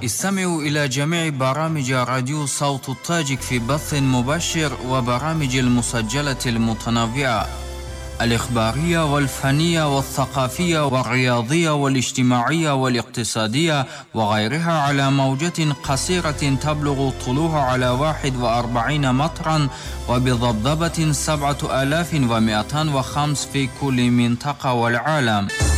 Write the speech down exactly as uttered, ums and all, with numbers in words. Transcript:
استمعوا إلى جميع برامج راديو صوت التاجك في بث مباشر وبرامج المسجلة المتنوعة الإخبارية والفنية والثقافية والرياضية والاجتماعية والاقتصادية وغيرها على موجة قصيرة تبلغ طولها على واحد وأربعين مترا وبضبضبة سبعة آلاف ومئتان وخمس في كل منطقة والعالم.